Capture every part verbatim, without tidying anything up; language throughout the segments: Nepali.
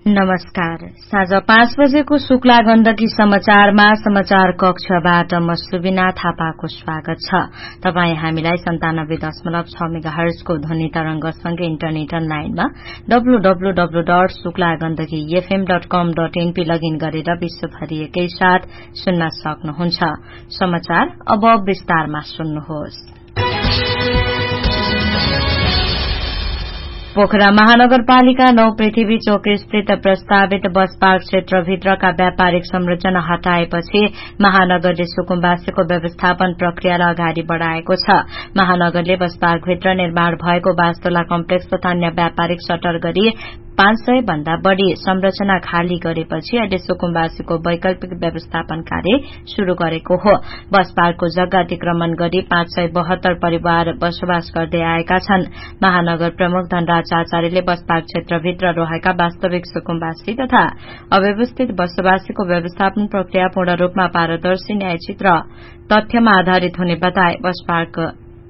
नमस्कार। साँझ पाँच बजेको शुक्ला गण्डकी समाचारमा समाचार कक्षबाट म सुबिना थापाको स्वागत छ। तपाई हामीलाई सन्तानब्बे दशमलव छ मेगाहर्जको ध्वनि तरंगसँगै इन्टरनेट अनलाइनमा W W W dot Shukla Gandaki FM dot कम डट एनपी लगइन गरेर विश्वभरि एकै साथ सुन्न सक्नुहुन्छ। समाचार अब विस्तारमा सुन्नुहोस्। पोखरा महानगरपालिका नौ पृथ्वी चोक स्थित प्रस्तावित बस पार्क क्षेत्रभित्रका व्यापारिक संरचना हटाएपछि महानगरले सुकुम्बासीको व्यवस्थापन प्रक्रियालाई अगाडि बढ़ाएको छ। महानगरले बस पार्कभित्र निर्माण भएको वास्तोला कम्प्लेक्स तथा अन्य व्यापारिक शटर गरी पाँच सय भन्दा बढ़ी संरचना खाली गरेपछि अहिले सुकुम्बासीको वैकल्पिक व्यवस्थापन कार्य शुरू गरेको हो। बस पार्कको जग्गा अतिक्रमण गरी पाँच सय बहत्तर परिवार बसोबास गर्दै आएका छन्। महानगर प्रमुख धनराज आचार्यले बस पार्क क्षेत्रभित्र रहेका वास्तविक सुकुम्बासी तथा अव्यवस्थित बसोबासीको व्यवस्थापन प्रक्रिया पूर्ण रूपमा पारदर्शी, न्यायचित र तथ्यमा आधारित हुने बताए। बस पार्क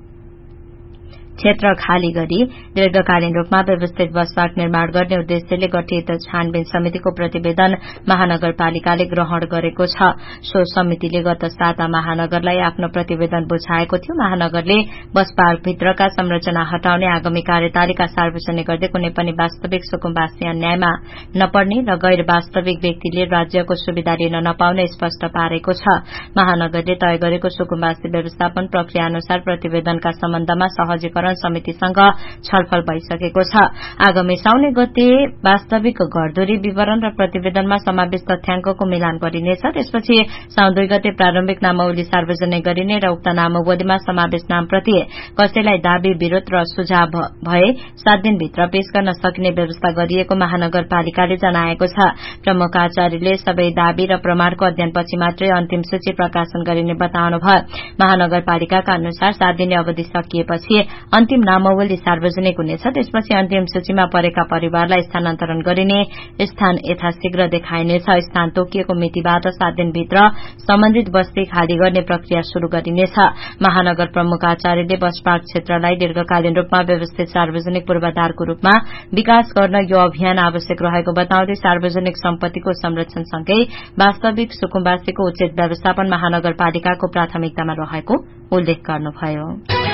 क्षेत्र खाली गरी दीर्घकालीन रूपमा व्यवस्थित बस पार्क निर्माण गर्ने उद्देश्यले गठित छानबिन समितिको प्रतिवेदन महानगरपालिकाले ग्रहण गरेको छ। सो समितिले गत साता महानगरलाई आफ्नो प्रतिवेदन बुझाएको थियो। महानगरले बस पार्कभित्रका संरचना हटाउने आगामी कार्यतालिका सार्वजनिक गर्दै कुनै पनि वास्तविक सुकुम्बासी अन्यायमा नपर्ने र गैर वास्तविक व्यक्तिले राज्यको सुविधा लिन नपाउने स्पष्ट पारेको छ। महानगरले तय गरेको सुकुम्बासी व्यवस्थापन प्रक्रिया अनुसार प्रतिवेदनका सम्बन्धमा सहजीकरण समितिसँग छलफल भइसकेको छ। आगामी साउन गते वास्तविक घरधुरी विवरण र प्रतिवेदनमा समावेश तथ्याङ्कको मिलान गरिनेछ। त्यसपछि साउन दुई गते प्रारम्भिक नामावली सार्वजनिक गरिने र उक्त नामावलीमा समावेश नामप्रति कसैलाई दावी, विरोध र सुझाव भए सात दिनभित्र पेश गर्न सकिने व्यवस्था गरिएको महानगरपालिकाले जनाएको छ। प्रमुख आचार्यले सबै दावी र प्रमाणको अध्ययनपछि मात्रै अन्तिम सूची प्रकाशन गरिने बताउनुभयो। महानगरपालिकाका अनुसार सात दिने अवधि सकिएपछि अन्तिम नामावली सार्वजनिक हुनेछ। त्यसपछि अन्तिम सूचीमा परेका परिवारलाई स्थानान्तरण गरिने स्थान यथाशीघ्र देखाइनेछ। स्थान तोकिएको मितिबाट सात दिनभित्र सम्बन्धित बस्ती खाली गर्ने प्रक्रिया शुरू गरिनेछ। महानगर प्रमुख आचार्यले बस पार्क क्षेत्रलाई दीर्घकालीन रूपमा व्यवस्थित सार्वजनिक पूर्वाधारको रूपमा विकास गर्न यो अभियान आवश्यक रहेको बताउँदै सार्वजनिक सम्पत्तिको संरक्षणसँगै वास्तविक सुकुम्बासीको उचित व्यवस्थापन महानगरपालिकाको प्राथमिकतामा रहेको उल्लेख गर्नुभयो।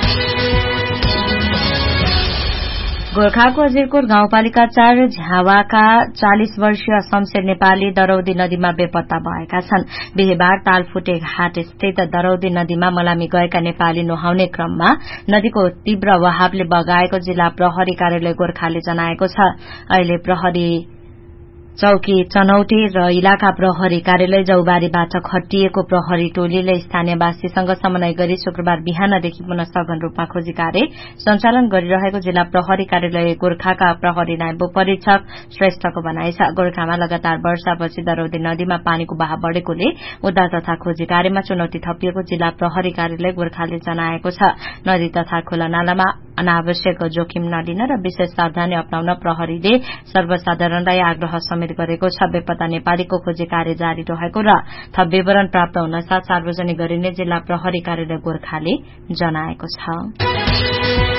गोर्खाको अजिरकोट गाउँपालिका चार झावाका चालिस वर्षीय शमशेर नेपाली दरौदी नदीमा बेपत्ता भएका छन्। बिहिबार तालफुटे घाट स्थित दरौदी नदीमा मलामी गएका नेपाली नुहाउने क्रममा नदीको तीव्र वहावले बगाएको जिल्ला प्रहरी कार्यालय गोर्खाले जनाएको छ। अहिले प्रहरी चौकी चनौटे र इलाका प्रहरी कार्यालय जौबारीबाट खटिएको प्रहरी टोलीले स्थानीयवासीसँग समन्वय गरी शुक्रबार बिहानदेखि पुनः सघन रूपमा खोजी कार्य सञ्चालन गरिरहेको जिल्ला प्रहरी कार्यालय गोर्खाका प्रहरी नायब परीक्षक श्रेष्ठको भनाइ छ। गोर्खामा लगातार वर्षापछि दरौदी नदीमा पानीको बहाव बढ़ेकोले उद्धार तथा खोजी कार्यमा चुनौती थपिएको जिल्ला प्रहरी कार्यालय गोर्खाले जनाएको छ। नदी तथा खोला नालामा अनावश्यक जोखिम नलिन र विशेष सावधानी अप्नाउन प्रहरीले सर्वसाधारणलाई आग्रह गरेको छ। बेपत्ता नेपालीको खोजी कार्य जारी रहेको र थप विवरण प्राप्त हुन साथ सार्वजनिक गरिने जिल्ला प्रहरी कार्यालय गोर्खाले जनाएको छ।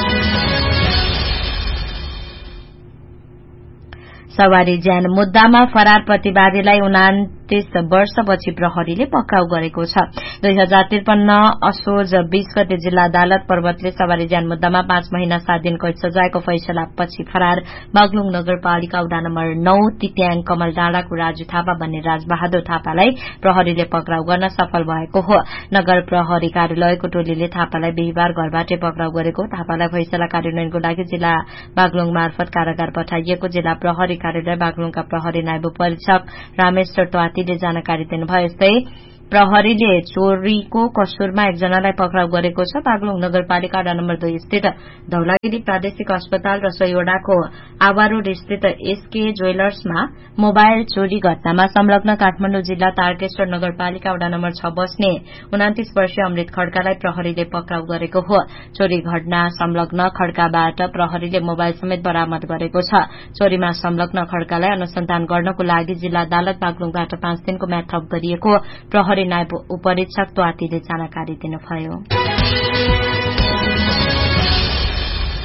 सवारी ज्यान मुद्दामा फरार प्रतिवादीलाई उनातीस वर्षपछि प्रहरीले पक्राउ गरेको छ। दुई हजार त्रिपन्न असोज बीस गते जिल्ला अदालत पर्वतले सवारी ज्यान मुद्दामा पाँच महिना सात दिन कैद सजायको फैसलापछि फरार बागलुङ नगरपालिका वडा नम्बर नौ तित्याङ कमल डाँडाको राजु थापा भन्ने राजबहादुर थापालाई प्रहरीले पक्राउ गर्न सफल भएको हो। नगर प्रहरी कार्यालयको टोलीले थापालाई बिहिबार घरबाटै पक्राउ गरेको। थापालाई फैसला कार्यान्वयनको लागि जिल्ला बागलुङ मार्फत कारागार पठाइएको जिल्ला प्रहरी कार्यालय बागलुङका प्रहरी नायब परीक्षक रामेश्वर ट्वातीले जानकारी दिनुभयो। यस्तै प्रहरीले चोरीको कसुरमा एकजनालाई पक्राउ गरेको छ। बागलुङ नगरपालिका वडा नम्बर दुई स्थित धौलागिरी प्रादेशिक अस्पताल र सोहीवटाको आवारोड स्थित एसके ज्वेलर्समा मोबाइल चोरी घटनामा संलग्न काठमाडौँ जिल्ला तारकेश्वर नगरपालिका वडा नम्बर छ बस्ने उनातीस वर्षीय अमृत खड्कालाई प्रहरीले पक्राउ गरेको हो। चोरी घटना संलग्न खड्काबाट प्रहरीले मोबाइल समेत बरामद गरेको छ। चोरीमा संलग्न खड्कालाई अनुसन्धान गर्नको लागि जिल्ला अदालत बागलुङबाट पाँच दिनको म्याद थप गरिएको प्रहरी नायब उपरीक्षक त्वातीले जानकारी दिनुभयो।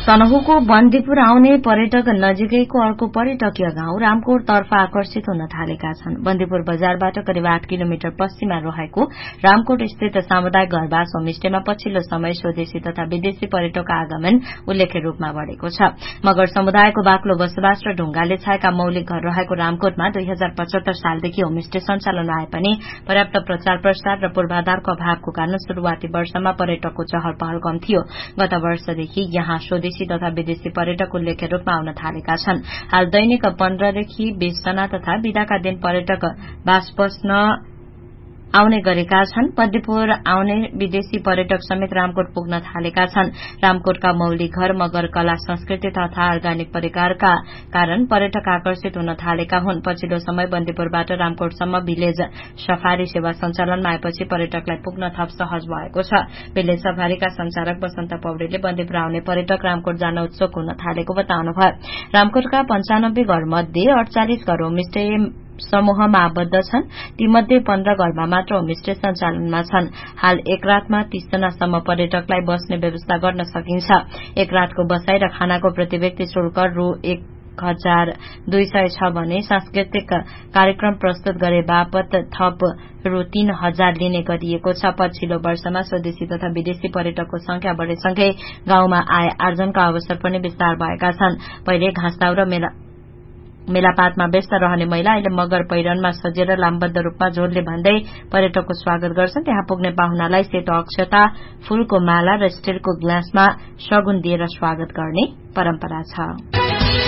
सनहुको बन्दीपुर आउने पर्यटक नजिकैको अर्को पर्यटकीय गाउँ रामकोट तर्फ आकर्षित हुन थालेका छन्। बन्दीपुर बजारबाट करिब आठ किलोमिटर पश्चिममा रहेको रामकोट स्थित सामुदायिक घरवास होमस्टेमा पछिल्लो समय स्वदेशी तथा विदेशी पर्यटकको आगमन उल्लेख्य रूपमा बढ़ेको छ। मगर समुदायको बाक्लो बसोबास र ढुंगाले छाएका मौलिक घर रहेको रामकोटमा दुई हजार पचहत्तर सालदेखि होमस्टे सञ्चालन आए पनि पर्याप्त प्रचार प्रसार र पूर्वाधारको अभावको कारण शुरूआती वर्षमा पर्यटकको चहल पहल कम थियो। गत वर्षदेखि यहाँ स्वदेशी तथा विदेशी पर्यटक उल्लेख्य रूपमा आउन थालेका छन्। हाल दैनिक पन्ध्रदेखि बीस जना तथा बिदाका दिन पर्यटक बास बस्न आउने गरेका छन्। बन्दीपुर आउने विदेशी पर्यटक समेत रामकोट पुग्न थालेका छन्। रामकोटका मौलिक घर, मगर कला संस्कृति तथा अर्गानिक परिकारका कारण पर्यटक आकर्षित हुन थालेका हुन्। पछिल्लो समय बन्दीपुरबाट रामकोटसम्म भिलेज सफारी सेवा सञ्चालनमा आएपछि पर्यटकलाई पुग्न थप सहज भएको छ। भिलेज सफारीका संचालक वसन्त पौडेलले बन्दीपुर आउने पर्यटक रामकोट जान उत्सुक हुन थालेको बताउनुभयो। रामकोटका पञ्चानब्बे घरमध्ये अडचालिस घर होमस्टे समूहमा आबद्ध छन्। तीमध्ये पन्ध्र घरमा मात्र होमस्टे सञ्चालनमा छन्। हाल एक रातमा तीस जनासम्म पर्यटकलाई बस्ने व्यवस्था गर्न सकिन्छ। एक रातको बसाई र खानाको प्रति व्यक्ति शुल्क रु एक हजार दुई सय छ भने सांस्कृतिक कार्यक्रम प्रस्तुत गरे बापत थप रु तीन हजार लिने गरिएको छ। पछिल्लो वर्षमा स्वदेशी तथा विदेशी पर्यटकको संख्या बढ़ेसँगै गाउँमा आय आर्जनका अवसर पनि विस्तार भएका छन्। पहिले घाँसदाउ र मेला मेलापातमा व्यस्त रहने महिला अहिले मगर पहिरनमा सजिएर लामबद्ध रूपमा झोलले भन्दै पर्यटकको स्वागत गर्छन्। त्यहाँ पुग्ने पाहुनालाई सेतो अक्षता, फूलको माला र स्टीलको ग्लासमा शगुन दिएर स्वागत गर्ने परम्परा छ।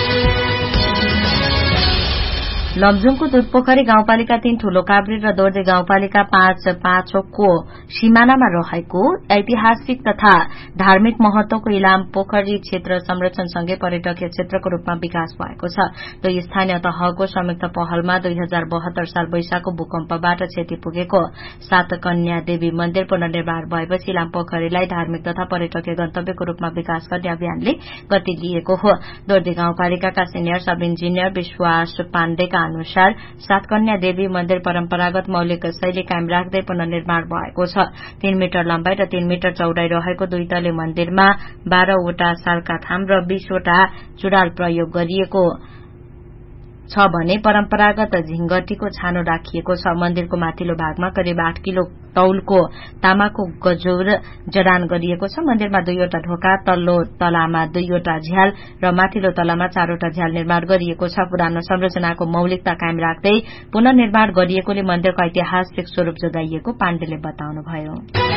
लमजुङको दुधपोखरी गाउँपालिका तीन ठूलो काभ्रे र दोर्जे गाउँपालिका पाँच पाँचोकको सीमानामा रहेको ऐतिहासिक तथा धार्मिक महत्वको इलाम पोखरी क्षेत्र संरक्षणसँगै पर्यटकीय क्षेत्रको रूपमा विकास भएको छ। दुई स्थानीय तहको संयुक्त पहलमा दुई हजार बहत्तर साल वैशाखको भूकम्पबाट क्षति पुगेको सात कन्या देवी मन्दिर पुनर्निर्माण भएपछि इलाम पोखरीलाई धार्मिक तथा पर्यटकीय गन्तव्यको रूपमा विकास गर्ने अभियानले गति लिएको हो। दोर्जे गाउँपालिकाका सिनियर सब इन्जिनियर विश्वास पाण्डेका अनुसार सातकन्या देवी मन्दिर परम्परागत मौलिक शैली कायम राख्दै पुनर्निर्माण भएको छ। तीन मिटर लम्बाई र तीन मिटर चौडाई रहेको दुई तले मन्दिरमा बाह्रवटा सालका थाम र बीसवटा चुडाल प्रयोग गरिएको छ भने परम्परागत झिंगटीको छानो राखिएको छ। मन्दिरको माथिल्लो भागमा करिब आठ किलो तौलको तामाको गजौर जडान गरिएको छ। मन्दिरमा दुईवटा ढोका, तल्लो तलामा दुईवटा झ्याल र माथिल्लो तलामा चारवटा झ्याल निर्माण गरिएको छ। पुरानो संरचनाको मौलिकता कायम राख्दै पुनर्निर्माण गरिएकोले मन्दिरको ऐतिहासिक स्वरूप जोगाइएको पाण्डेले बताउनुभयो।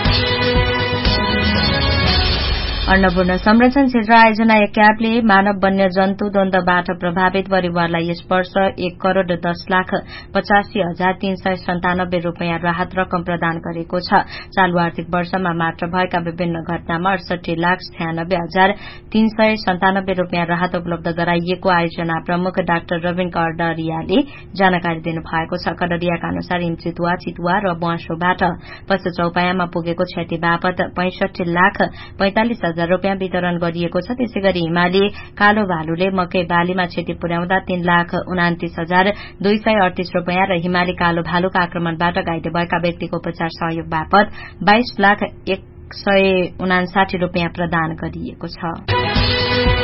अन्नपूर्ण संरक्षण क्षेत्र आयोजना एक्यापले मानव वन्य जन्तु द्वन्द्वबाट प्रभावित परिवारलाई यस वर्ष एक करोड़ दस लाख पचासी हजार तीन सय सन्तानब्बे रूपियाँ राहत रकम प्रदान गरेको छ। चालू आर्थिक वर्षमा मात्र भएका विभिन्न घटनामा अडसठी लाख छयानब्बे हजार तीन सय सन्तानब्बे रूपियाँ राहत उपलब्ध गराइएको आयोजना प्रमुख डाक्टर रविन कडारियाले जानकारी दिनुभएको छ। कडारियाका अनुसार हिम चितुवा, चितुवा र ब्वाँसोबाट पशु चौपायामा पुगेको क्षति बापत पैंसठी लाख पैंतालिस हजार रूपियाँ वितरण गरिएको छ। त्यसै गरी हिमाली कालो भालुले मकै बालीमा क्षति पुर्याउँदा तीन लाख उनातिस हजार दुई सय अडतीस रूपियाँ र हिमाली कालो भालुका आक्रमणबाट घाइते भएका व्यक्तिको उपचार सहयोग बापत बाइस लाख एक सय उनासाठी रूपियाँ प्रदान गरिएको छ।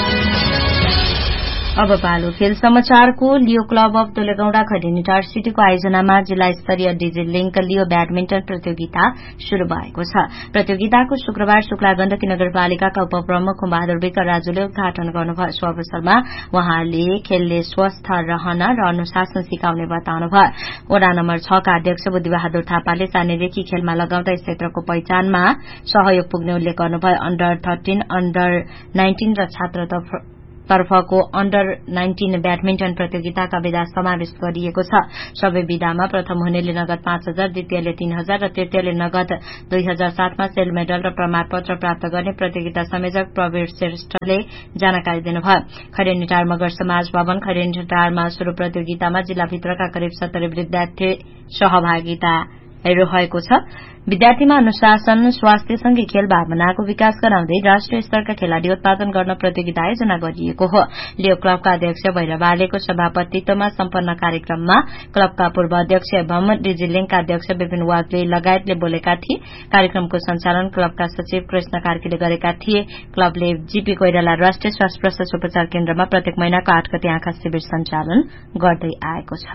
अब पालो खेल समाचारको। लियो क्लब अफ दोलेगौंडा खैरेनीटार सिटीको आयोजनामा जिल्ला स्तरीय डिजी लिंक लियो ब्याडमिन्टन प्रतियोगिता शुरू भएको छ। प्रतियोगिताको शुक्रबार शुक्ला गण्डकी नगरपालिकाका उपप्रमुख बहादुर विक राजुले उद्घाटन गर्नुभयो। सो अवसरमा वहाँले खेलले स्वस्थ रहन र अनुशासन सिकाउने बताउनुभयो। वडा नम्बर छ का अध्यक्ष बुद्धि बहादुर थापाले सानैदेखि खेलमा लगाउँदा यस क्षेत्रको पहिचानमा सहयोग पुग्ने उल्लेख गर्नुभयो। अन्डर थर्टीन, अन्डर नाइन्टीन र छात्र तर्फको अन्डर नाइन्टीन ब्याडमिन्टन प्रतियोगिताका विधा समावेश गरिएको छ। सबै विधामा प्रथम हुनेले नगद पाँच हजार, द्वितीयले तीन हजार र तृतीयले नगद दुई हजार सातमा सेल मेडल र प्रमाणपत्र प्राप्त गर्ने प्रतियोगिता संयोजक प्रवीर श्रेष्ठले जानकारी दिनुभयो। खैरेनीटार मगर समाज भवन खैरेनीटारमा शुरू प्रतियोगितामा जिल्लाभित्रका करिब सत्तरी विद्यार्थी सहभागिता रहेको छ। विद्यार्थीमा अनुशासन, स्वास्थ्यसँगै खेल भावनाको विकास गराउँदै राष्ट्रिय स्तरका खेलाड़ी उत्पादन गर्न प्रतियोगिता आयोजना गरिएको हो। लियो क्लबका अध्यक्ष भैरव आलेको सभापतित्वमा सम्पन्न कार्यक्रममा क्लबका पूर्व अध्यक्ष एवं डिजिलिङका अध्यक्ष विपिन वाग्ले लगायतले बोलेका थिए। कार्यक्रमको सञ्चालन क्लबका सचिव कृष्ण कार्कीले गरेका थिए। क्लबले जीपी कोइराला राष्ट्रिय श्वास प्रश्वास उपचार केन्द्रमा प्रत्येक महिनाको आठ गते आँखा शिविर सञ्चालन गर्दै आएको छ।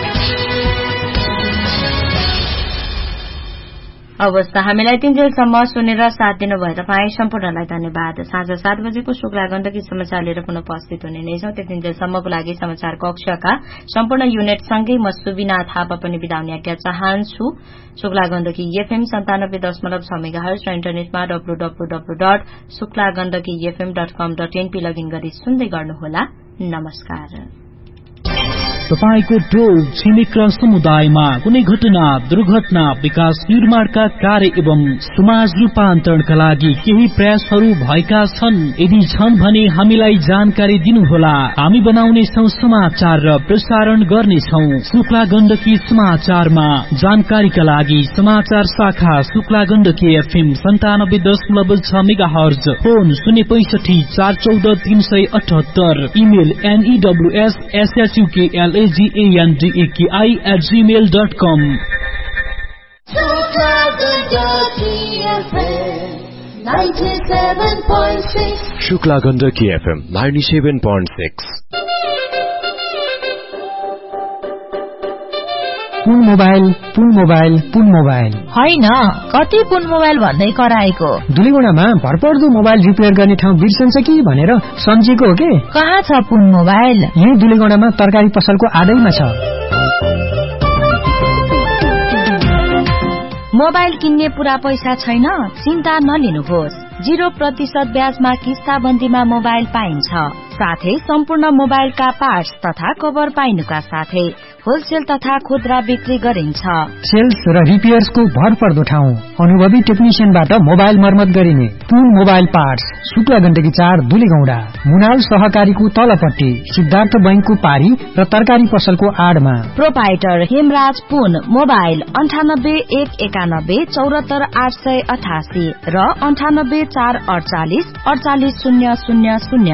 अवस्था हामीलाई तीनजेलसम्म सुनेर साथ दिनुभयो तपाईँ सम्पूर्णलाई धन्यवाद। साँझ सात बजेको शुक्ला गण्डकी समाचार लिएर पुनः उपस्थित हुने नै छौं। त्यतिन्जेलसम्मको लागि समाचार कक्षका सम्पूर्ण युनिटसँगै म सुबिना थापा पनि बिदा हुने आज्ञा चाहन्छु। शुक्ला गण्डकी एफएम सन्तानब्बे दशमलव छ मेगाहर्ज र इन्टरनेटमा W W W dot Shukla Gandaki FM dot कम डट एनपी लगइन गरी सुन्दै गर्नुहोला। नमस्कार। तपाईको टोल छिमेक र समुदायमा कुनै घटना, दुर्घटना, विकास निर्माणका कार्य एवं समाज रूपान्तरणका लागि केही प्रयासहरू भएका छन्? यदि छन् भने हामीलाई जानकारी दिनुहोला। हामी बनाउने छौं समाचार र प्रसारण गर्नेछौं। शुक्ला गण्डकी समाचारमा जानकारीका लागि समाचार शाखा शुक्ला गण्डकी एफएम सन्तानब्बे दशमलव छ मेगाहर्ज, फोन शून्य पैंसठी चार चौध तीन सय अठहत्तर, email एनईडब्ल्यूएस एसएसयूकेएल G-A-N-D-A-K-I at gmail dot com. Shukla Gandaki F M ninety-seven point six. Pun mobile Pun mobile Pun mobile होइन, कति पुन मोबाइल भन्दै कराएको। दुलीगुणामा भरपर्दो मोबाइल रिपेयर गर्ने ठाउँ बिर्सन्छ कि भनेर सम्झेको हो के? कहाँ छ पुन मोबाइल? यही दुलीगुणामा तरकारी पसलको आडैमा छ। मोबाइल किन्ने पूरा पैसा छैन? चिन्ता नलिनुहोस्। जीरो प्रतिशत ब्याजमा किस्ताबन्दीमा मोबाइल पाइन्छ। साथै सम्पूर्ण मोबाइलका पार्ट्स तथा कभर पाइनुका साथै होलसेल तथा खुद्रा बिक्री गरिन्छ। सेल्स र रिपेयर्सको भरपर्दो ठाउँ, अनुभवी टेक्निशियनबाट मोबाइल मर्मत गरिने पुन मोबाइल पार्ट्स, शुक्ला गण्डकी चार दुलीगौडा, मुनाल सहकारीको तलपट्टि, सिद्धार्थ बैंकको पारी र तरकारी पसलको आडमा। प्रोपाइटर हेमराज पुन मोबाइल अन्ठानब्बे एक एकानब्बे चौरात्तर आठ सय अठासी र अन्ठानब्बे चार अडचालिस अडचालिस शून्य शून्य शून्य।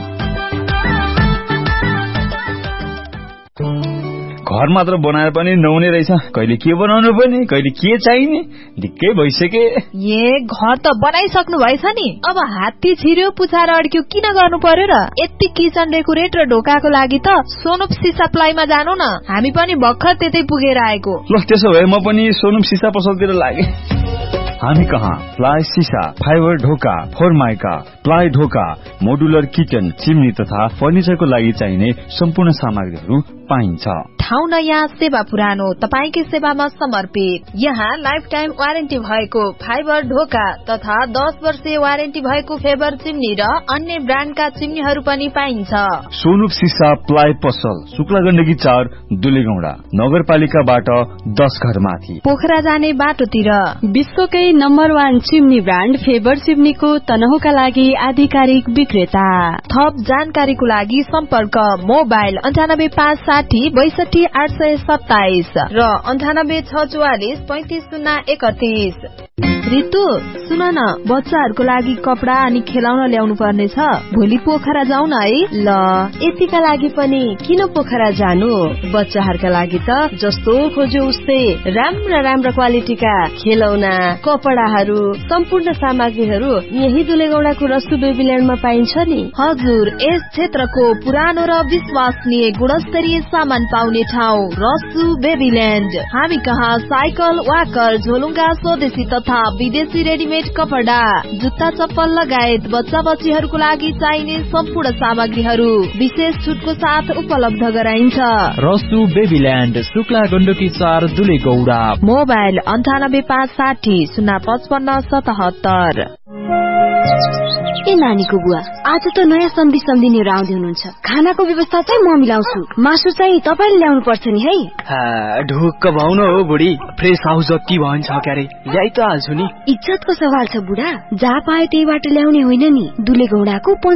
घर मात्र बनाएर पनि नहुने रहेछ। कहिले के बनाउनु पर्ने, कहिले के चाहिने, ढिक्कै भइसके। ए घर त बनाइसक्नु भएछ नि, अब हात्ती छिर्यो पुछाएर अड्क्यो किन गर्नु पर्यो र? यति किचन डेकोरेट र ढोकाको लागि त सोनुप सिसा प्लाईमा जानु न, हामी पनि भर्खर त्यतै पुगेर आएको। ल त्यसो भए म पनि सोनुप सिसा पसलतिर लागे। हामी कहाँ प्लाई सिसा, फाइबर ढोका, फोरमाइका, प्लाई ढोका, मोडुलर किचन, चिम्नी तथा फर्निचरको लागि चाहिने सम्पूर्ण सामग्रीहरू पाइन्छ। ठाउँ नयाँ, सेवा पुरानो, तपाईकै सेवामा समर्पित। यहाँ लाइफ टाइम वारेन्टी भएको फाइबर ढोका तथा दस वर्षीय वारेन्टी भएको फेबर चिम्नी र अन्य ब्रान्डका चिम्नीहरू पनि पाइन्छ। सोनुप सिसा प्लाई पसल शुक्ला गण्डकी चार दुलीगौडा, नगरपालिकाबाट दस घर माथि, पोखरा जाने बाटोतिर। विश्वकै number one chimney brand favour चिम्नीको तनहुका लागि आधिकारिक विक्रेता। थप जानकारीको लागि सम्पर्क मोबाइल अन्ठानब्बे पाँच साठी बैसठी आठ सय सत्ताइस र अन्ठानब्बे छ चौवालिस पैंतिस शून्य एकतीस। रितु सुन न, बच्चाहरूको लागि कपडा अनि खेलाउन ल्याउनु पर्ने छ, भोलि पोखरा जाऊ न है। ल यतिका लागि पनि किन पोखरा जानु? बच्चाहरूका लागि त जस्तो खोज्यो उस्तै राम्रा राम्रा क्वालिटीका खेलौना, कपडाहरू, सम्पूर्ण सामग्रीहरू यही दुलेगौडाको रसु बेबील्यान्डमा पाइन्छ नि। हजुर, यस क्षेत्रको पुरानो र विश्वसनीय गुणस्तरीय सामान पाउने ठाउँ रसु बेबील्यान्ड। हामी कहाँ साइकल, वाकर, झोलुङ्गा, स्वदेशी तथा विदेशी रेडिमेड कपडा, जुत्ता, चप्पल लगायत बच्चा बच्चीहरूको लागि चाहिने सम्पूर्ण सामग्रीहरू विशेष छुटको साथ उपलब्ध गराइन्छ। रसु बेबील्यान्ड शुक्ला गण्डकी चार दुलेगौडा। मोबाइल अन्ठानब्बे पाँच साठी शून्य पचपन्न सतहत्तर। ए नानीको बुवा, आज त नयाँ सम्धी सम्धी लिएर आउँदै हुनुहुन्छ। खानाको व्यवस्था चाहिँ म मिलाउँछु, मासु चाहिँ तपाईँले ल्याउनु पर्छ नि है। ढुक्क भाउन हो बुढी, फ्रेस हाउस जति भन्छ क्यारे ल्याइ त हाल्छु नि। इज्जतको सवाल छ बुढा, जहाँ पायो त्यहीबाट ल्याउने होइन नि। दुलेगौडाको